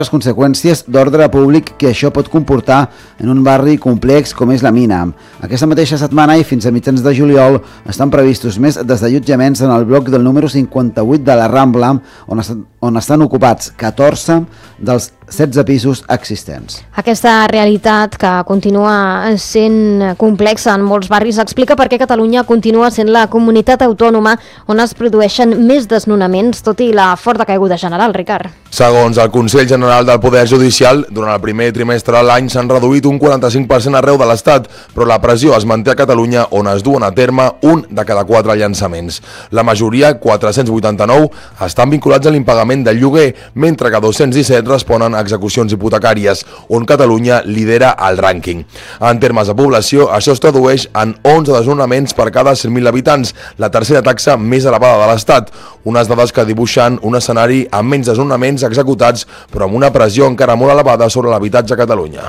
les conseqüències d'ordre públic que això pot comportar en un barri complex com és la Mina. Aquesta mateixa setmana i fins a mitjans de juliol estan previstos més desallotjaments en el bloc del número 58 de la Rambla, on estan ocupats 14 dels 16 pisos existents. Aquesta realitat, que continua sent complexa en molts barris, explica per què Catalunya continua sent la comunitat autònoma on es produeixen més desnonaments, tot i la forta caiguda general, Ricard. Segons el Consell General del Poder Judicial, durant el primer trimestre de l'any s'han reduït un 45% arreu de l'Estat, però la pressió es manté a Catalunya, on es duen a terme un de cada 4 llançaments. La majoria, 489, estan vinculats a l'impagament del lloguer, mentre que 217 responen a execucions hipotecàries, on Catalunya lidera el rànquing. En termes de població, això es tradueix en 11 desnonaments per cada 100.000 habitants, la tercera taxa més elevada de l'Estat, unes dades que dibuixen un escenari amb menys desnonaments executats, però amb una pressió encara molt elevada sobre l'habitatge a Catalunya.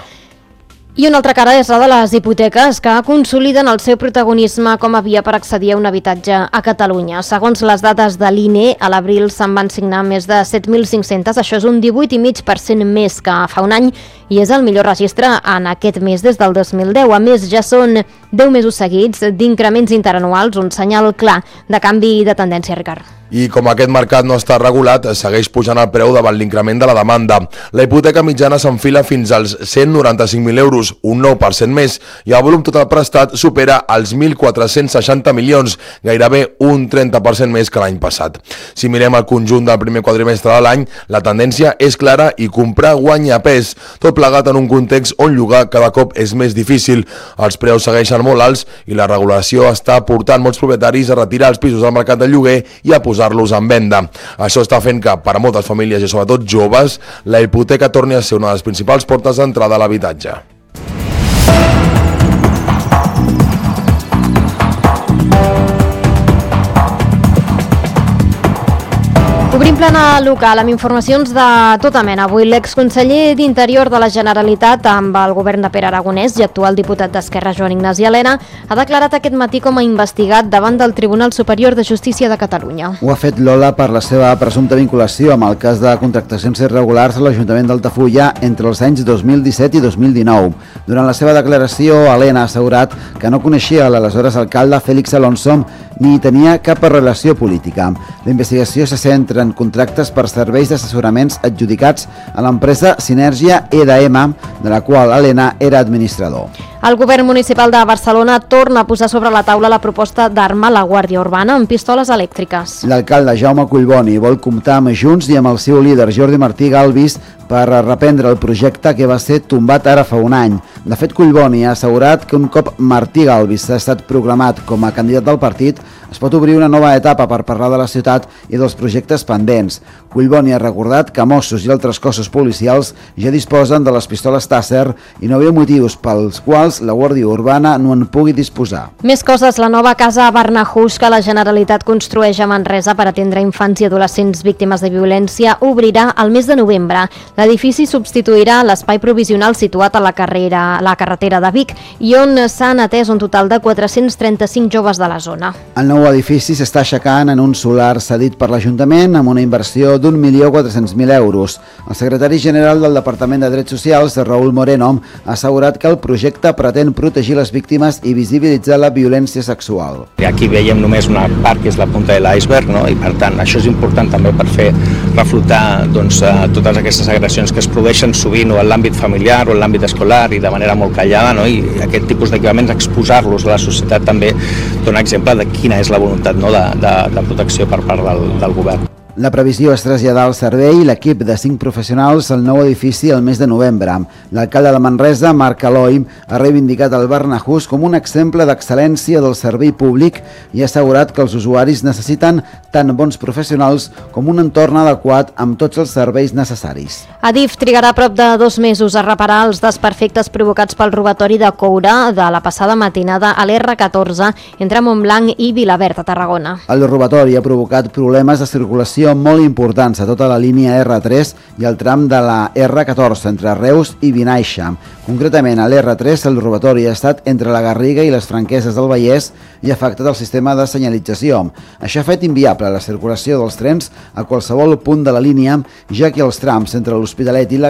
I una altra cara és la de les hipoteques, que consoliden el seu protagonisme com a via per accedir a un habitatge a Catalunya. Segons les dades de l'INE, a l'abril se'n van signar més de 7.500, això és un 18,5% més que fa un any, i és el millor registre en aquest mes des del 2010. A més, ja són 10 mesos seguits d'increments interanuals, un senyal clar de canvi de tendència, Ricard. I com aquest mercat no està regulat, segueix pujant el preu davant l'increment de la demanda. La hipoteca mitjana s'enfila fins als 195.000 euros, un 9% més, i el volum total prestat supera els 1.460 milions, gairebé un 30% més que l'any passat. Si mirem el conjunt del primer quadrimestre de l'any, la tendència és clara i comprar guanya pes, tot plegat en un context on llogar cada cop és més difícil. Els preus segueixen molt alts i la regulació està portant molts propietaris a retirar els pisos del mercat del lloguer i a posar-los en venda. Això està fent que, per a moltes famílies i sobretot joves, la hipoteca torni a ser una de les principals portes d'entrada a l'habitatge. Obrim plana local amb informacions de tota mena. Avui l'exconseller d'Interior de la Generalitat amb el govern de Pere Aragonès i actual diputat d'Esquerra Joan Ignasi Elena ha declarat aquest matí com a investigat davant del Tribunal Superior de Justícia de Catalunya. Ho ha fet Lola per la seva presumpta vinculació amb el cas de contractacions irregulars a l'Ajuntament d'Altafulla entre els anys 2017 i 2019. Durant la seva declaració, Elena ha assegurat que no coneixia l'aleshores alcalde Félix Alonso ni tenia cap relació política. La investigació se centra en contractes per serveis d'assessoraments adjudicats a l'empresa Sinergia EDM, de la qual Elena era administrador. El govern municipal de Barcelona torna a posar sobre la taula la proposta d'armar la Guàrdia Urbana amb pistoles elèctriques. L'alcalde Jaume Collboni vol comptar amb Junts i amb el seu líder Jordi Martí Galvis per reprendre el projecte que va ser tombat ara fa un any. De fet, Collboni ha assegurat que un cop Martí Galvis ha estat proclamat com a candidat del partit, es pot obrir una nova etapa per parlar de la ciutat i dels projectes pendents. Collboni ha recordat que Mossos i altres cossos policials ja disposen de les pistoles Taser i no veu motius pels quals la Guàrdia Urbana no en pugui disposar. Més coses, la nova casa Barnahus que la Generalitat construeix a Manresa per atendre infants i adolescents víctimes de violència obrirà el mes de novembre. L'edifici substituirà l'espai provisional situat a la carretera de Vic i on s'han atès un total de 435 joves de la zona. El nou edifici s'està aixecant en un solar cedit per l'Ajuntament amb una inversió d'1.400.000 euros. El secretari general del Departament de Drets Socials, Raúl Moreno, ha assegurat que el projecte pretén protegir les víctimes i visibilitzar la violència sexual. Aquí veiem només una part que és la punta de l'iceberg, no? I per tant això és important també per fer reflotar totes aquestes agressions que es produeixen sovint o en l'àmbit familiar o en l'àmbit escolar i de manera molt callada, no? I aquest tipus d'equipaments, exposar-los a la societat també dona exemple de quina és la voluntat, no? de protecció per part del govern. La previsió és traslladar al servei l'equip de 5 professionals al nou edifici el mes de novembre. L'alcalde de Manresa, Marc Eloi, ha reivindicat el Barnahus com un exemple d'excel·lència del servei públic i ha assegurat que els usuaris necessiten tant bons professionals com un entorn adequat amb tots els serveis necessaris. Adif trigarà prop de 2 mesos a reparar els desperfectes provocats pel robatori de coure de la passada matinada a l'R14 entre Montblanc i Vilaverd, a Tarragona. El robatori ha provocat problemes de circulació molt importants a tota la línia R3 i el tram de la R14 entre Reus i Vinaixa. Concretament, a l'R3 el robatori ha estat entre la Garriga i les Franqueses del Vallès i ha afectat el sistema de senyalització. Això ha fet inviable la circulació dels trens a qualsevol punt de la línia, ja que els trams entre l'Hospitalet i la